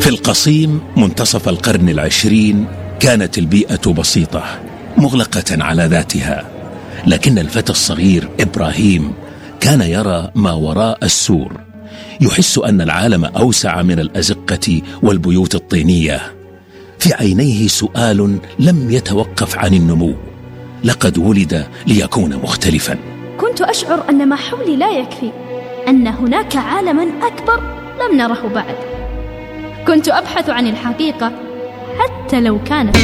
في القصيم منتصف القرن العشرين كانت البيئة بسيطة مغلقة على ذاتها، لكن الفتى الصغير إبراهيم كان يرى ما وراء السور، يحس أن العالم أوسع من الأزقة والبيوت الطينية. في عينيه سؤال لم يتوقف عن النمو: لقد ولد ليكون مختلفا. كنت أشعر أن ما حولي لا يكفي، أن هناك عالما أكبر لم نره بعد. كنت أبحث عن الحقيقة حتى لو كانت.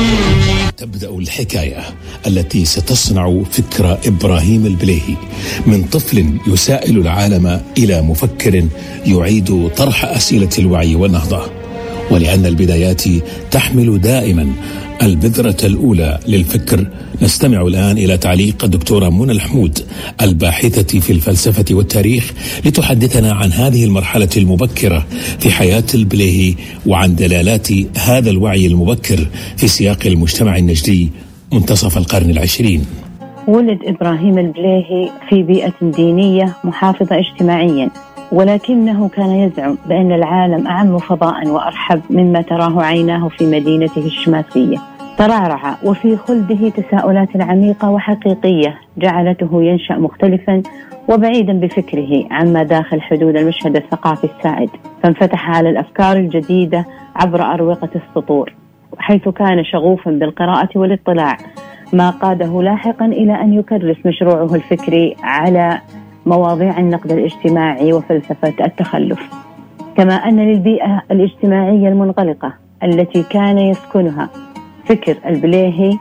تبدأ الحكاية التي ستصنع فكر إبراهيم البليهي من طفل يسائل العالم إلى مفكر يعيد طرح أسئلة الوعي والنهضة. ولأن البدايات تحمل دائما البذرة الأولى للفكر، نستمع الآن إلى تعليق الدكتورة منى الحمود الباحثة في الفلسفة والتاريخ لتحدثنا عن هذه المرحلة المبكرة في حياة البليهي وعن دلالات هذا الوعي المبكر في سياق المجتمع النجدي منتصف القرن العشرين. ولد إبراهيم البليهي في بيئة دينية محافظة اجتماعيا، ولكنه كان يزعم بأن العالم أعم فضاء وأرحب مما تراه عيناه في مدينته الشماسية. ترعرع وفي خلده تساؤلات عميقة وحقيقية جعلته ينشأ مختلفا وبعيدا بفكره عما داخل حدود المشهد الثقافي السائد، فانفتح على الأفكار الجديدة عبر أروقة السطور، حيث كان شغوفا بالقراءة والاطلاع، ما قاده لاحقا إلى أن يكرس مشروعه الفكري على مواضيع النقد الاجتماعي وفلسفة التخلف. كما أن للبيئة الاجتماعية المنغلقة التي كان يسكنها فكر البليهي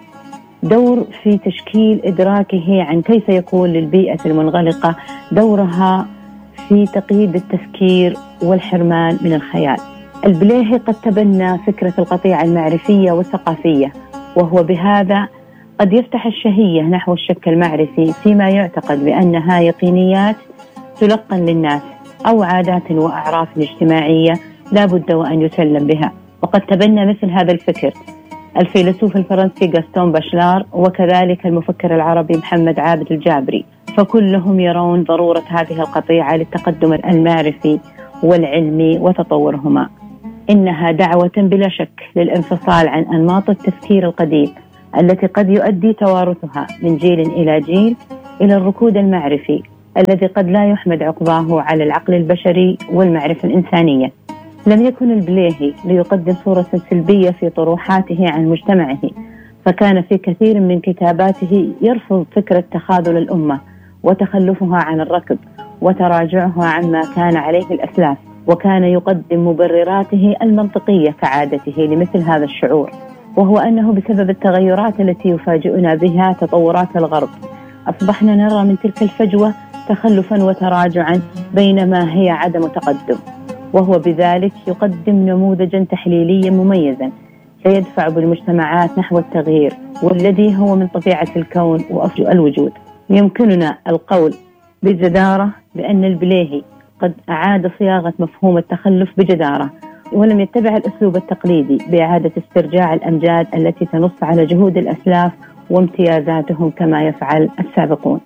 دور في تشكيل إدراكه عن كيف يكون للبيئة المنغلقة دورها في تقييد التفكير والحرمان من الخيال. البليهي قد تبنى فكرة القطيعة المعرفية والثقافية، وهو بهذا قد يفتح الشهية نحو الشك المعرفي فيما يعتقد بأنها يقينيات تلقن للناس أو عادات وأعراف اجتماعية لا بد وأن يسلم بها. وقد تبنى مثل هذا الفكر الفيلسوف الفرنسي غاستون باشلار، وكذلك المفكر العربي محمد عابد الجابري، فكلهم يرون ضرورة هذه القطيعة للتقدم المعرفي والعلمي وتطورهما. إنها دعوة بلا شك للانفصال عن أنماط التفكير القديم التي قد يؤدي توارثها من جيل إلى جيل إلى الركود المعرفي الذي قد لا يحمد عقباه على العقل البشري والمعرفة الإنسانية. لم يكن البليهي ليقدم صورة سلبية في طروحاته عن مجتمعه، فكان في كثير من كتاباته يرفض فكرة تخاذل الأمة وتخلفها عن الركب وتراجعها عما كان عليه الأسلاف، وكان يقدم مبرراته المنطقية كعادته لمثل هذا الشعور، وهو أنه بسبب التغيرات التي يفاجئنا بها تطورات الغرب أصبحنا نرى من تلك الفجوة تخلفا وتراجعا بينما هي عدم تقدم، وهو بذلك يقدم نموذجا تحليليا مميزا سيدفع بالمجتمعات نحو التغيير، والذي هو من طبيعة الكون وأصل الوجود. يمكننا القول بجدارة بأن البليهي قد أعاد صياغة مفهوم التخلف بجدارة، ولم يتبع الأسلوب التقليدي بإعادة استرجاع الأمجاد التي تنص على جهود الأسلاف وامتيازاتهم كما يفعل السابقون.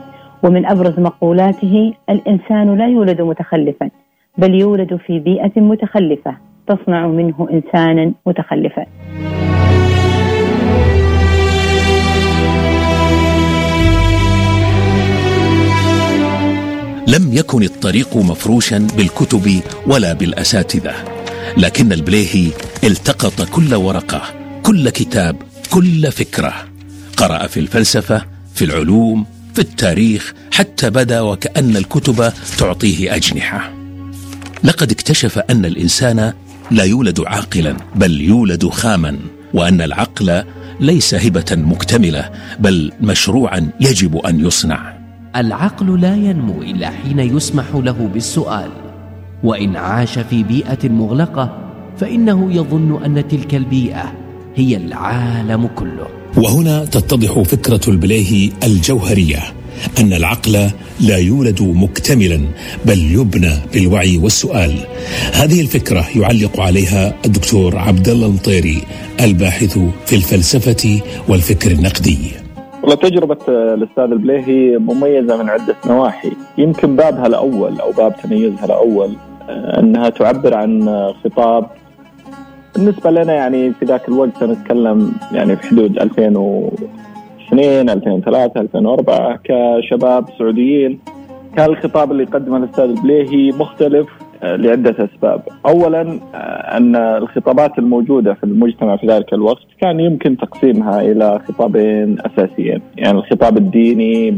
ومن أبرز مقولاته: الإنسان لا يولد متخلفا، بل يولد في بيئة متخلفة تصنع منه إنسانا متخلفا. لم يكن الطريق مفروشا بالكتب ولا بالأساتذة، لكن البليهي التقط كل ورقة، كل كتاب، كل فكرة. قرأ في الفلسفة، في العلوم، في التاريخ، حتى بدا وكأن الكتب تعطيه أجنحة. لقد اكتشف أن الإنسان لا يولد عاقلا، بل يولد خاما، وأن العقل ليس هبة مكتملة، بل مشروعا يجب أن يصنع. العقل لا ينمو إلا حين يسمح له بالسؤال، وإن عاش في بيئة مغلقة فإنه يظن أن تلك البيئة هي العالم كله. وهنا تتضح فكرة البليهي الجوهرية، أن العقل لا يولد مكتملا، بل يبنى بالوعي والسؤال. هذه الفكرة يعلق عليها الدكتور عبد الله المطيري الباحث في الفلسفة والفكر النقدي. والله تجربة الأستاذ البليهي مميزة من عدة نواحي. يمكن بابها الأول أو باب تميزها الأول أنها تعبر عن خطاب بالنسبة لنا يعني في ذاك الوقت نتكلم يعني في حدود 2002 2003 2004 كشباب سعوديين، كان الخطاب اللي قدمه الأستاذ البليهي مختلف لعدة أسباب. أولا أن الخطابات الموجودة في المجتمع في ذلك الوقت كان يمكن تقسيمها إلى خطابين أساسيين، يعني الخطاب الديني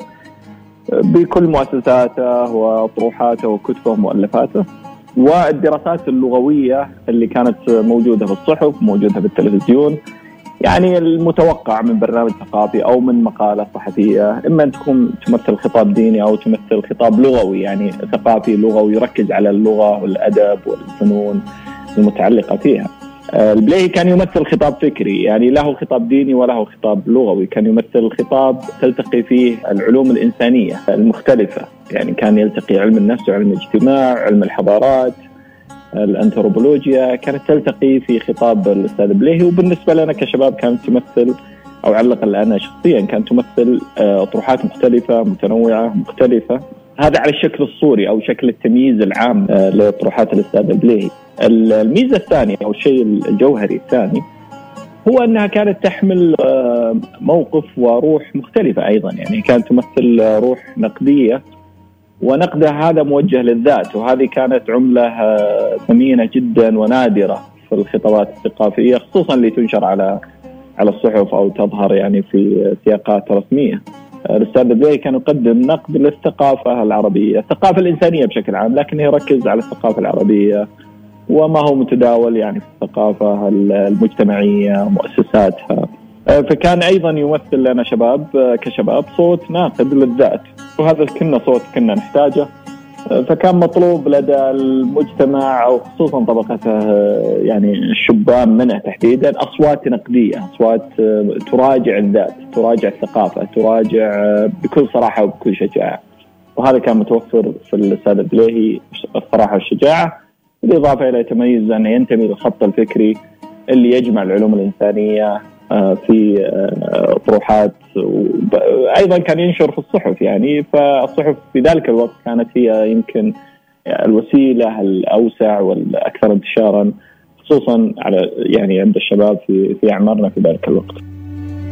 بكل مؤسساته وطروحاته وكتبه ومؤلفاته، والدراسات اللغوية اللي كانت موجودة في الصحف موجودة في التلفزيون، يعني المتوقع من برنامج ثقافي أو من مقالة صحفية إما أن تكون تمثل خطاب ديني أو تمثل خطاب لغوي، يعني ثقافي لغوي يركز على اللغة والأدب والفنون المتعلقة فيها. البليهي كان يمثل خطاب فكري، يعني له خطاب ديني وله خطاب لغوي، كان يمثل خطاب تلتقي فيه العلوم الإنسانية المختلفة، يعني كان يلتقي علم النفس وعلم الاجتماع، علم الحضارات، الأنثروبولوجيا، كانت تلتقي في خطاب الأستاذ البليهي. وبالنسبة لنا كشباب كانت تمثل، أو على الأقل أنا شخصيا، كانت تمثل أطروحات مختلفة متنوعة مختلفة. هذا على الشكل الصوري أو شكل التمييز العام لطروحات الأستاذ البليهي. الميزة الثانية أو الشيء الجوهري الثاني هو أنها كانت تحمل موقف وروح مختلفة أيضا، يعني كانت تمثل روح نقدية، ونقدها هذا موجه للذات، وهذه كانت عملة ثمينة جدا ونادرة في الخطابات الثقافية، خصوصا اللي تنشر على الصحف أو تظهر يعني في سياقات رسمية. الأستاذ البليهي كان يقدم نقد للثقافة العربية، الثقافة الإنسانية بشكل عام، لكن يركز على الثقافة العربية وما هو متداول يعني في الثقافة المجتمعية مؤسساتها. فكان أيضا يمثل لنا كشباب صوت ناقد للذات، وهذا كنا نحتاجه. فكان مطلوب لدى المجتمع أو خصوصا طبقته يعني الشبان منه تحديدا أصوات نقدية، أصوات تراجع الذات، تراجع الثقافة، تراجع بكل صراحة وبكل شجاعة. وهذا كان متوفر في الأستاذ البليهي، الصراحة والشجاعة، بالإضافة إلى تميز أنه ينتمي للخط الفكري اللي يجمع العلوم الإنسانية في طروحات، أيضا كان ينشر في الصحف، يعني فالصحف في ذلك الوقت كانت هي يمكن الوسيلة الأوسع والأكثر انتشارا، خصوصا على يعني عند الشباب في أعمارنا في ذلك الوقت.